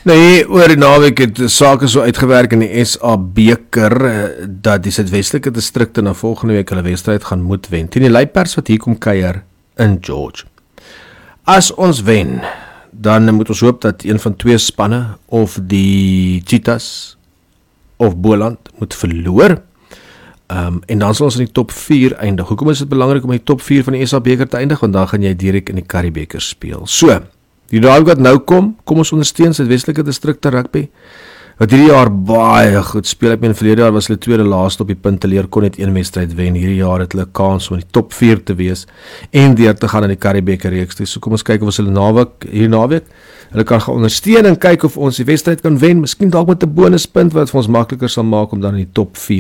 Nee, oor die naweek het sake so uitgewerk in die SA beker dat die Suidwestelike distrikte na volgende week hulle wedstryd gaan moet wen teen die Luipers wat hier kom kuier in George. As ons wen, dan moet ons hoop dat een van twee spanne of die Cheetahs of Boland moet verloor. En dan sal ons in die top 4 eindig. Hoekom is dit belangrik om in die top 4 van die SA beker te eindig? Want dan gaan jy direk in die Currie beker speel. So, die draai wat nou kom ons ondersteun Suidwestelike distrikte rugby, wat hierdie jaar baie goed speel. Ek meen verlede jaar was hulle tweede laaste op die punte leer, kon net een wedstryd wen. Hierdie jaar het hulle kans om in die top 4 te wees en deur te gaan in die Currie beker reeks. So kom ons kyk of ons hulle naweek hulle kan gaan ondersteun en kyk of ons die wedstryd kan wen. Miskien dalk met 'n bonuspunt wat vir ons makliker sal maak om dan in die top 4